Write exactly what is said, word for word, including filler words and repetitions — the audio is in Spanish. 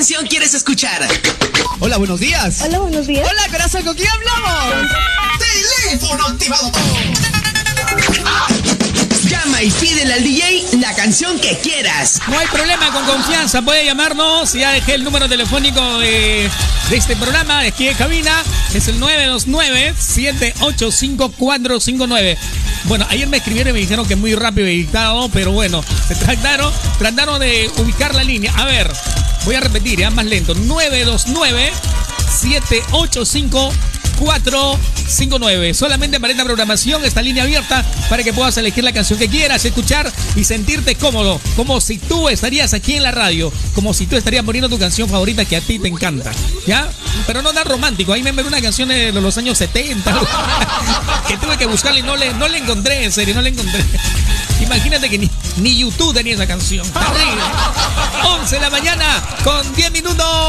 canción quieres escuchar? Hola, buenos días. Hola, buenos días. Hola, corazón, ¿con quién hablamos? Teléfono activado. Llama y pídele al D J la canción que quieras. No hay problema, con confianza puede llamarnos. Ya dejé el número telefónico de, de este programa, de aquí de cabina. Es el nueve dos nueve, siete ocho cinco, cuatro cinco nueve. Bueno, ayer me escribieron y me dijeron que muy rápido editado, pero bueno, se trataron, trataron de ubicar la línea. A ver, voy a repetir, ya más lento. nueve dos nueve, siete ocho cinco, cuatro cinco nueve. Solamente para esta programación, esta línea abierta para que puedas elegir la canción que quieras, escuchar y sentirte cómodo, como si tú estarías aquí en la radio, como si tú estarías poniendo tu canción favorita que a ti te encanta, ¿ya? Pero no tan romántico. Ahí me envió una canción de los años setenta que tuve que buscarla y no le, no le encontré, en serio, no le encontré. Imagínate que ni, ni YouTube tenía esa canción. Terrible. once de la mañana con diez minutos.